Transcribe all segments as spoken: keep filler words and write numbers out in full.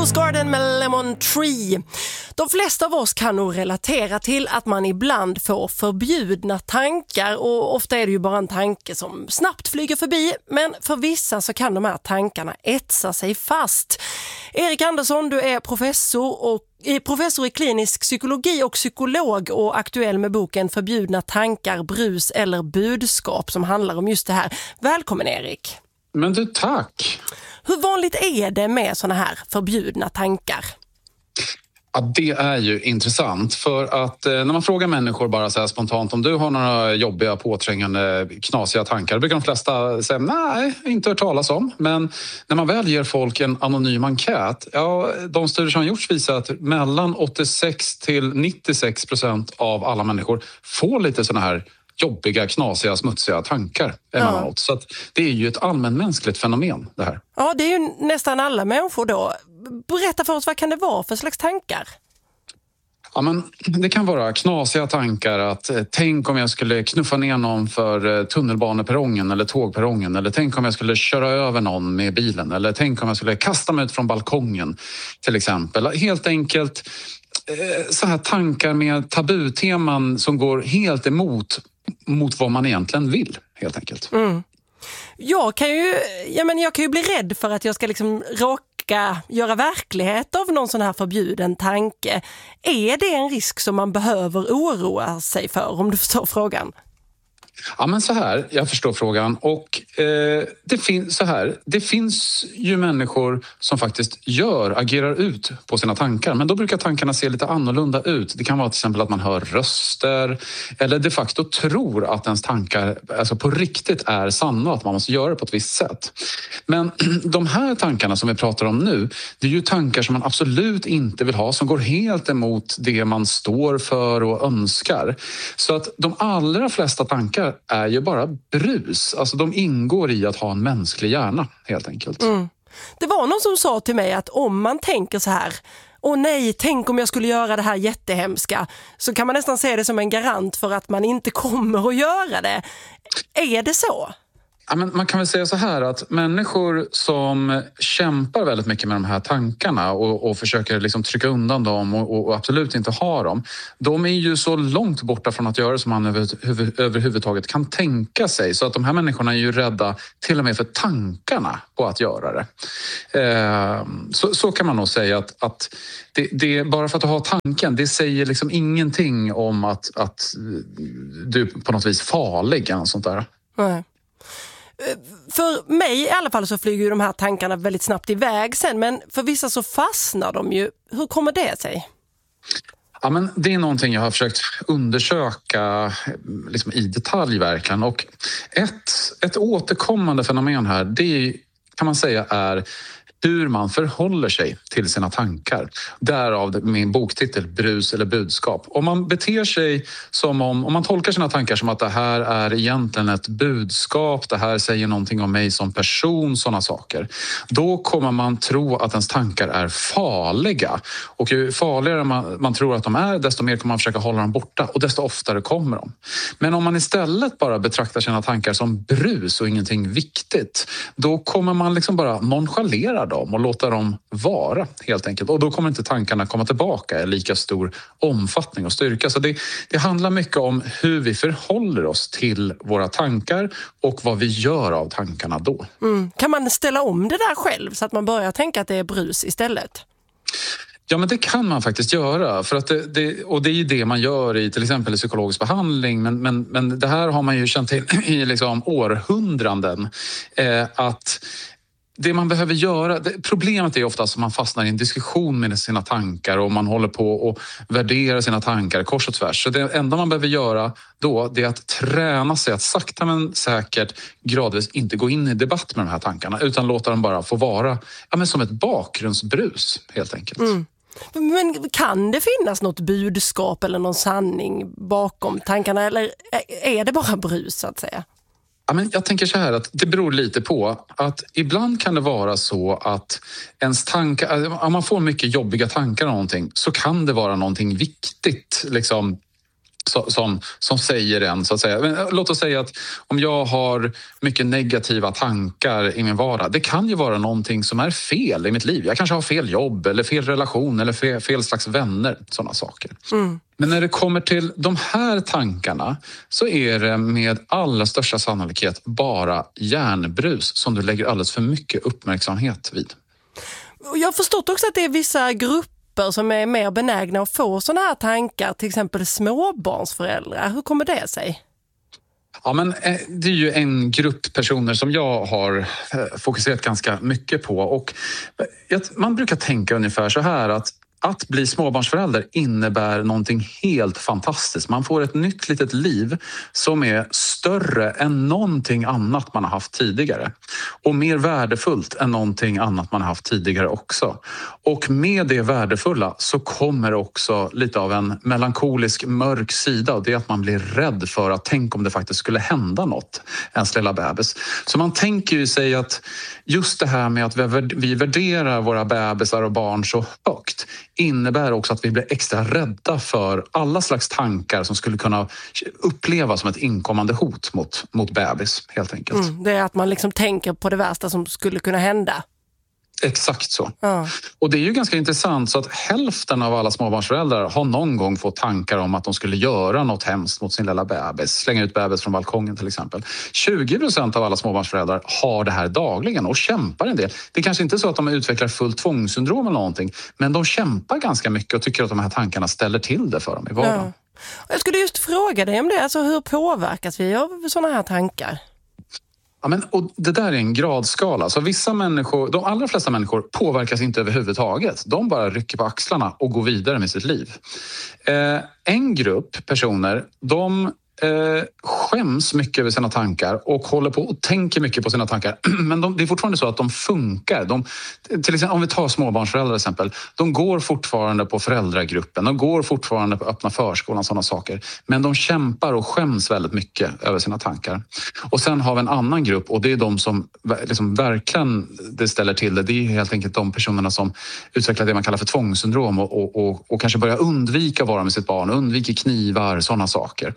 Rose Garden med Lemon Tree. De flesta av oss kan nog relatera till att man ibland får förbjudna tankar, och ofta är det ju bara en tanke som snabbt flyger förbi, men för vissa så kan de här tankarna etsa sig fast. Erik Andersson, du är professor och professor i klinisk psykologi och psykolog och aktuell med boken Förbjudna tankar, brus eller budskap som handlar om just det här. Välkommen Erik. Men du, tack. Hur vanligt är det med såna här förbjudna tankar? Ja, det är ju intressant, för att eh, när man frågar människor bara så här spontant om du har några jobbiga, påträngande, knasiga tankar, brukar de flesta säga nej, inte hört talas om. Men när man väl ger folk en anonym enkät, ja, de studier som har gjorts visar att mellan åttiosex till nittiosex procent av alla människor får lite såna här jobbiga, knasiga, smutsiga tankar emellanåt. Ja. Så att det är ju ett allmänmänskligt fenomen det här. Ja, det är ju nästan alla människor då. Berätta för oss, vad kan det vara för slags tankar? Ja, men det kan vara knasiga tankar att eh, tänk om jag skulle knuffa ner någon för eh, tunnelbaneperrongen eller tågperrongen, eller tänk om jag skulle köra över någon med bilen, eller tänk om jag skulle kasta mig ut från balkongen till exempel. Helt enkelt eh, så här tankar med tabuteman som går helt emot mot vad man egentligen vill, helt enkelt. Mm. Jag kan ju, ja, men jag kan ju bli rädd för att jag ska liksom råka göra verklighet av någon sån här förbjuden tanke. Är det en risk som man behöver oroa sig för, om du förstår frågan? Ja, men så här, jag förstår frågan. Och eh, det finns så här, det finns ju människor som faktiskt gör, agerar ut på sina tankar. Men då brukar tankarna se lite annorlunda ut. Det kan vara till exempel att man hör röster eller de facto tror att ens tankar alltså på riktigt är sanna, att man måste göra det på ett visst sätt. Men de här tankarna som vi pratar om nu, det är ju tankar som man absolut inte vill ha, som går helt emot det man står för och önskar. Så att de allra flesta tankar är ju bara brus. Alltså de ingår i att ha en mänsklig hjärna, helt enkelt. Mm. Det var någon som sa till mig att om man tänker så här, åh nej, tänk om jag skulle göra det här jättehemska, så kan man nästan se det som en garant för att man inte kommer att göra det. Är det så? Ja, men man kan väl säga så här att människor som kämpar väldigt mycket med de här tankarna och, och försöker liksom trycka undan dem och, och absolut inte ha dem, de är ju så långt borta från att göra som man över, över, överhuvudtaget kan tänka sig. Så att de här människorna är ju rädda till och med för tankarna på att göra det. Eh, så, så kan man nog säga att, att det, det, bara för att du har tanken, det säger liksom ingenting om att, att du på något vis är farlig eller sånt där. Nej. För mig i alla fall så flyger ju de här tankarna väldigt snabbt iväg sen, men för vissa så fastnar de ju. Hur kommer det sig? Ja, men det är någonting jag har försökt undersöka liksom i detalj verkligen. Och ett, ett återkommande fenomen här, det kan man säga är hur man förhåller sig till sina tankar. Därav min boktitel Brus eller budskap. Om man beter sig som om, om man tolkar sina tankar som att det här är egentligen ett budskap, det här säger någonting om mig som person, sådana saker. Då kommer man tro att ens tankar är farliga. Och ju farligare man, man tror att de är, desto mer kommer man försöka hålla dem borta och desto oftare kommer de. Men om man istället bara betraktar sina tankar som brus och ingenting viktigt, då kommer man liksom bara nonchalera dem och låta dem vara, helt enkelt. Och då kommer inte tankarna komma tillbaka i lika stor omfattning och styrka. Så det, det handlar mycket om hur vi förhåller oss till våra tankar och vad vi gör av tankarna då. Mm. Kan man ställa om det där själv så att man börjar tänka att det är brus istället? Ja, men det kan man faktiskt göra. För att det, det, och det är ju det man gör i till exempel i psykologisk behandling. Men, men, men det här har man ju känt till i liksom århundraden. Eh, att det man behöver göra, det, problemet är ofta att man fastnar i en diskussion med sina tankar och man håller på och värderar sina tankar kors och tvärs. Så det enda man behöver göra då, det är att träna sig att sakta men säkert gradvis inte gå in i debatt med de här tankarna, utan låta dem bara få vara ja, men som ett bakgrundsbrus, helt enkelt. Mm. Men kan det finnas något budskap eller någon sanning bakom tankarna, eller är det bara brus så att säga? Ja, men jag tänker så här att det beror lite på att ibland kan det vara så att ens tankar, om man får mycket jobbiga tankar om någonting, så kan det vara någonting viktigt liksom som, som säger en, så att säga. Men låt oss säga att om jag har mycket negativa tankar i min vardag, det kan ju vara någonting som är fel i mitt liv. Jag kanske har fel jobb eller fel relation eller fel, fel slags vänner, sådana saker. Mm. Men när det kommer till de här tankarna så är det med allra största sannolikhet bara hjärnbrus som du lägger alldeles för mycket uppmärksamhet vid. Jag har förstått också att det är vissa grupper som är mer benägna att få sådana här tankar, till exempel småbarnsföräldrar. Hur kommer det sig? Ja, men det är ju en grupp personer som jag har fokuserat ganska mycket på, och man brukar tänka ungefär så här att Att bli småbarnsförälder innebär någonting helt fantastiskt. Man får ett nytt litet liv som är större än någonting annat man har haft tidigare. Och mer värdefullt än någonting annat man har haft tidigare också. Och med det värdefulla så kommer också lite av en melankolisk mörk sida. Och det är att man blir rädd för att tänk om det faktiskt skulle hända något, ens lilla bebis. Så man tänker ju sig att just det här med att vi värderar våra bebisar och barn så högt innebär också att vi blir extra rädda för alla slags tankar som skulle kunna upplevas som ett inkommande hot mot, mot bebis, helt enkelt. Mm, det är att man liksom tänker på det värsta som skulle kunna hända. Exakt så. Ja. Och det är ju ganska intressant, så att hälften av alla småbarnsföräldrar har någon gång fått tankar om att de skulle göra något hemskt mot sin lilla bebis. Slänga ut bebis från balkongen till exempel. tjugo procent av alla småbarnsföräldrar har det här dagligen och kämpar en del. Det är kanske inte så att de utvecklar fullt tvångssyndrom eller någonting, men de kämpar ganska mycket och tycker att de här tankarna ställer till det för dem i vardagen. Ja. Jag skulle just fråga dig om det. Alltså, hur påverkas vi av sådana här tankar? Ja, men, och det där är en gradskala. Så vissa människor, de allra flesta människor påverkas inte överhuvudtaget. De bara rycker på axlarna och går vidare med sitt liv. Eh, en grupp personer, de eh, skäms mycket över sina tankar och håller på och tänker mycket på sina tankar. Men de, det är fortfarande så att de funkar. De, till exempel, om vi tar småbarnsföräldrar till exempel. De går fortfarande på föräldragruppen. De går fortfarande på öppna förskolan, sådana saker. Men de kämpar och skäms väldigt mycket över sina tankar. Och sen har vi en annan grupp, och det är de som liksom verkligen det ställer till det. Det är helt enkelt de personerna som utvecklar det man kallar för tvångssyndrom och, och, och, och kanske börjar undvika att vara med sitt barn, undviker knivar, sådana saker.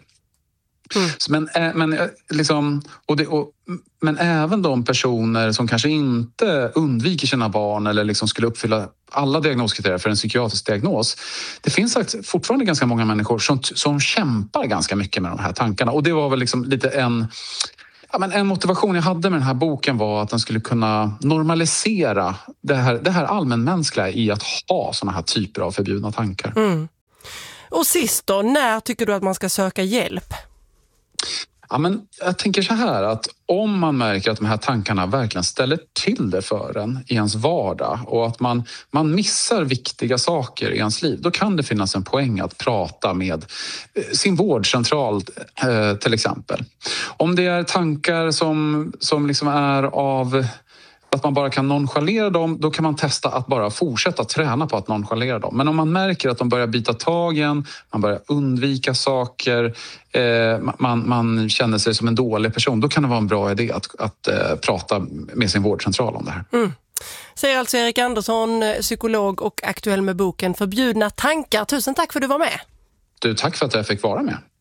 Mm. Men, men, liksom, och det, och, men även de personer som kanske inte undviker sina barn eller liksom skulle uppfylla alla diagnoskriterier för en psykiatrisk diagnos. Det finns fortfarande ganska många människor som, som kämpar ganska mycket med de här tankarna. Och det var väl liksom lite en... Ja, men en motivation jag hade med den här boken var att den skulle kunna normalisera det här, det här allmänmänskliga i att ha såna här typer av förbjudna tankar. Mm. Och sist då, när tycker du att man ska söka hjälp? Ja, men jag tänker så här att om man märker att de här tankarna verkligen ställer till det för en i ens vardag och att man, man missar viktiga saker i ens liv, då kan det finnas en poäng att prata med sin vårdcentral eh, till exempel. Om det är tankar som, som liksom är av... att man bara kan nonchalera dem, då kan man testa att bara fortsätta träna på att nonchalera dem. Men om man märker att de börjar bita tag igen, man börjar undvika saker, eh, man, man känner sig som en dålig person, då kan det vara en bra idé att, att eh, prata med sin vårdcentral om det här. Mm. Säger alltså Erik Andersson, psykolog och aktuell med boken Förbjudna tankar. Tusen tack för att du var med. Du, tack för att jag fick vara med.